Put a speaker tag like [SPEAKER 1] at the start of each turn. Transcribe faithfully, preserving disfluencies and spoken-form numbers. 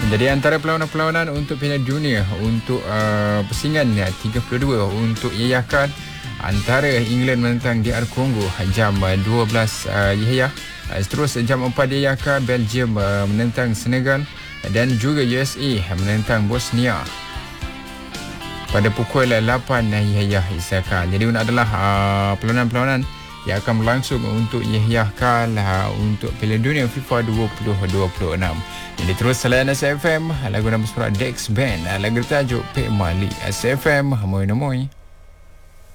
[SPEAKER 1] Jadi antara perlawanan-perlawanan untuk Piala Dunia untuk uh, pusingan uh, tiga puluh dua untuk iayakan antara England menentang D R Congo jam uh, dua belas uh, Yahya. Uh, terus jam empat iayakan Belgium uh, menentang Senegal dan juga U S A menentang Bosnia pada pukul lapan Yahya isakan. Jadi ini adalah uh, perlawanan-perlawanan yang akan berlangsung untuk iayakan uh, untuk Piala Dunia FIFA dua ribu dua puluh enam. Jadi terus selain S F M, lagu nama surat Dex Band, lagu tajuk Pek Mali. S F M, Hamoy Namoy.